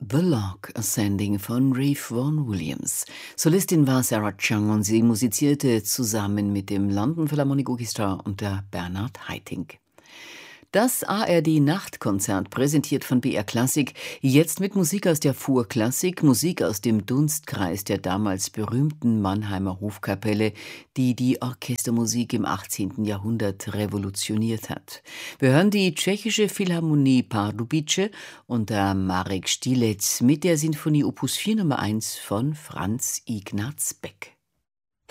The Log Ascending von Ralph Vaughan Williams. Solistin war Sarah Chung und sie musizierte zusammen mit dem London Philharmonic Orchestra unter Bernard Haitink. Das ARD-Nachtkonzert präsentiert von BR Klassik, jetzt mit Musik aus der Vorklassik, Musik aus dem Dunstkreis der damals berühmten Mannheimer Hofkapelle, die die Orchestermusik im 18. Jahrhundert revolutioniert hat. Wir hören die tschechische Philharmonie Pardubice unter Marek Stilec mit der Sinfonie Opus 4 Nummer 1 von Franz Ignaz Beck.